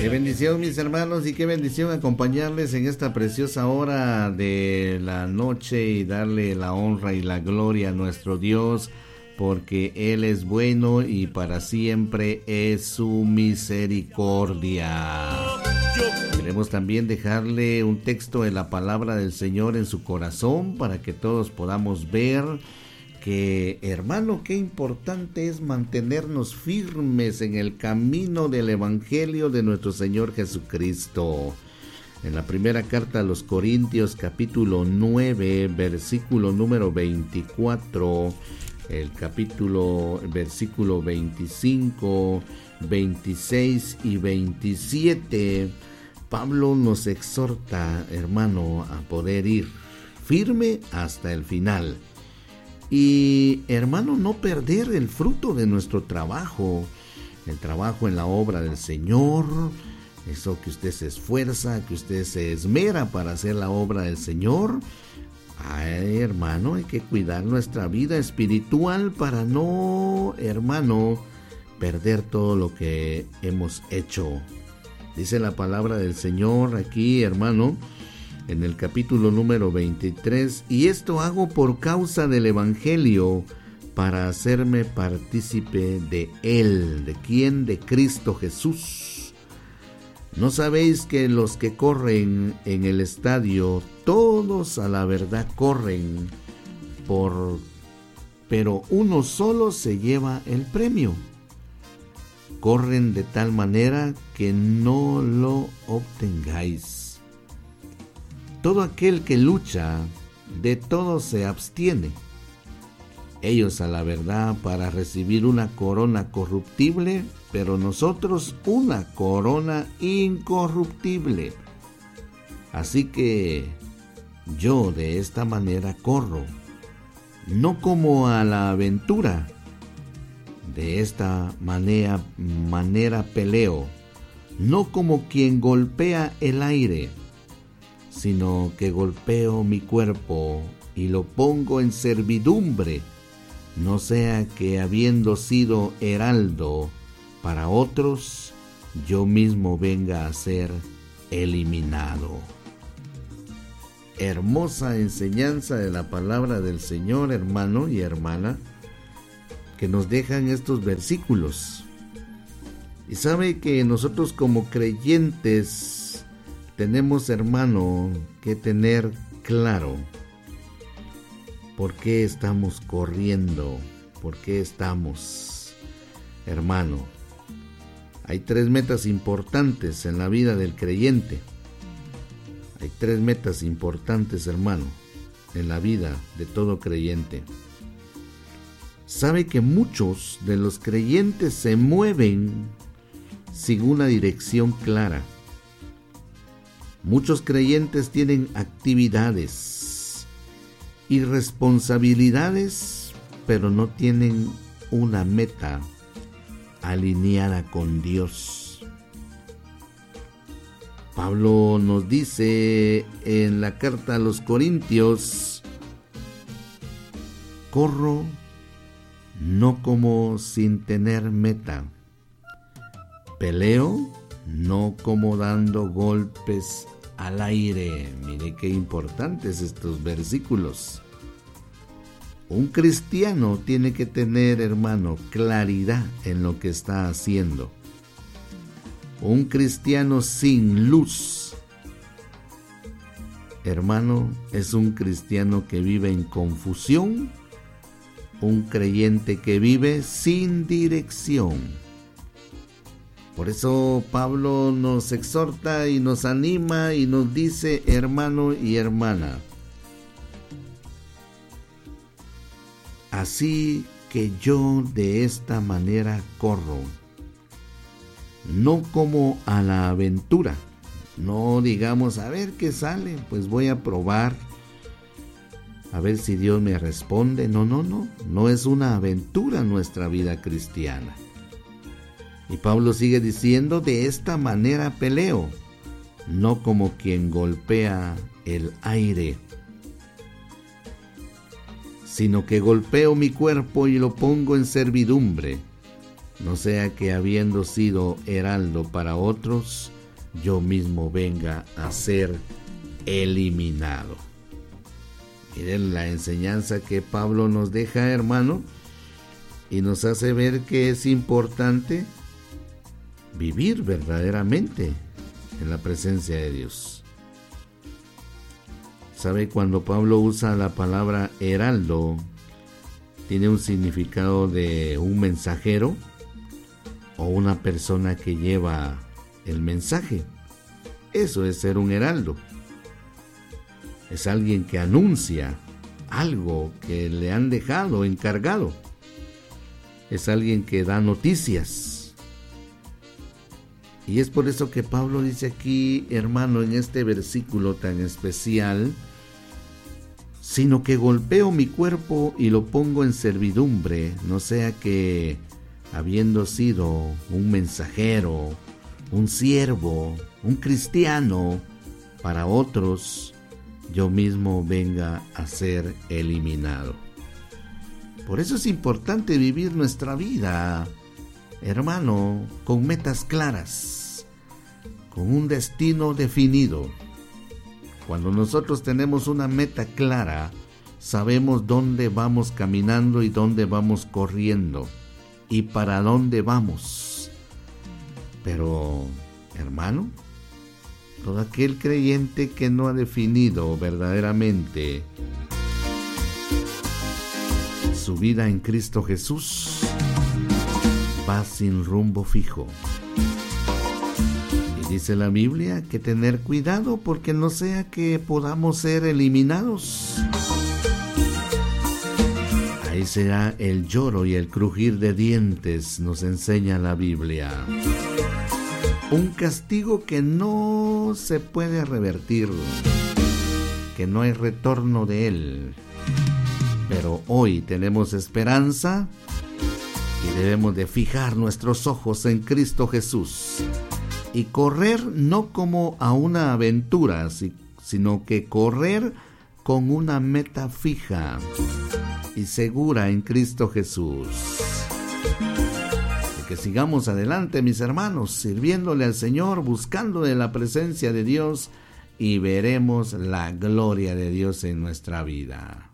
Qué bendición, mis hermanos, y qué bendición acompañarles en esta preciosa hora de la noche y darle la honra y la gloria a nuestro Dios, porque Él es bueno y para siempre es su misericordia. Queremos también dejarle un texto de la palabra del Señor en su corazón para que todos podamos ver que, hermano, qué importante es mantenernos firmes en el camino del Evangelio de nuestro Señor Jesucristo. En la primera carta a los Corintios, capítulo 9, versículo número 24, versículo 25, 26 y 27, Pablo nos exhorta, hermano, a poder ir firme hasta el final. Y, hermano, no perder el fruto de nuestro trabajo, el trabajo en la obra del Señor, eso que usted se esfuerza, que usted se esmera para hacer la obra del Señor. Ay, hermano, hay que cuidar nuestra vida espiritual para no, hermano, perder todo lo que hemos hecho. Dice la palabra del Señor aquí, hermano, en el capítulo número 23, y esto hago por causa del Evangelio, para hacerme partícipe de él. ¿De quién? De Cristo Jesús. ¿No sabéis que los que corren en el estadio, todos a la verdad corren, pero uno solo se lleva el premio? Corren de tal manera que no lo obtengáis. Todo aquel que lucha, de todo se abstiene. Ellos a la verdad para recibir una corona corruptible, pero nosotros una corona incorruptible. Así que yo de esta manera corro, no como a la aventura. De esta manera peleo, no como quien golpea el aire, sino que golpeo mi cuerpo y lo pongo en servidumbre, no sea que habiendo sido heraldo para otros, yo mismo venga a ser eliminado. Hermosa enseñanza de la palabra del Señor, hermano y hermana, que nos dejan estos versículos. Y sabe que nosotros como creyentes tenemos, hermano, que tener claro por qué estamos corriendo, por qué estamos, hermano. Hay 3 metas importantes en la vida del creyente. Hay 3 metas importantes, hermano, en la vida de todo creyente. Sabe que muchos de los creyentes se mueven sin una dirección clara. Muchos creyentes tienen actividades y responsabilidades, pero no tienen una meta alineada con Dios. Pablo nos dice en la carta a los Corintios: corro no como sin tener meta, peleo no como dando golpes al aire. Mire qué importantes estos versículos. Un cristiano tiene que tener, hermano, claridad en lo que está haciendo. Un cristiano sin luz, hermano, es un cristiano que vive en confusión, un creyente que vive sin dirección. Por eso Pablo nos exhorta y nos anima y nos dice, hermano y hermana, así que yo de esta manera corro, no como a la aventura, no digamos a ver qué sale, pues voy a probar, a ver si Dios me responde. No es una aventura nuestra vida cristiana. Y Pablo sigue diciendo, de esta manera peleo, no como quien golpea el aire, sino que golpeo mi cuerpo y lo pongo en servidumbre, no sea que habiendo sido heraldo para otros, yo mismo venga a ser eliminado. Miren la enseñanza que Pablo nos deja, hermano, y nos hace ver que es importante vivir verdaderamente en la presencia de Dios. ¿Sabe? Cuando Pablo usa la palabra heraldo, tiene un significado de un mensajero o una persona que lleva el mensaje. Eso es ser un heraldo. Es alguien que anuncia algo que le han dejado encargado. Es alguien que da noticias. Y es por eso que Pablo dice aquí, hermano, en este versículo tan especial, sino que golpeo mi cuerpo y lo pongo en servidumbre, no sea que, habiendo sido un mensajero, un siervo, un cristiano para otros, yo mismo venga a ser eliminado. Por eso es importante vivir nuestra vida, hermano, con metas claras, con un destino definido. Cuando nosotros tenemos una meta clara, sabemos dónde vamos caminando y dónde vamos corriendo y para dónde vamos. Pero, hermano, todo aquel creyente que no ha definido verdaderamente su vida en Cristo Jesús va sin rumbo fijo. Y dice la Biblia que tener cuidado porque no sea que podamos ser eliminados. Ahí será el lloro y el crujir de dientes, nos enseña la Biblia. Un castigo que no se puede revertir, que no hay retorno de él. Pero hoy tenemos esperanza y debemos de fijar nuestros ojos en Cristo Jesús y correr no como a una aventura, sino que correr con una meta fija y segura en Cristo Jesús. Y que sigamos adelante, mis hermanos, sirviéndole al Señor, buscando de la presencia de Dios, y veremos la gloria de Dios en nuestra vida.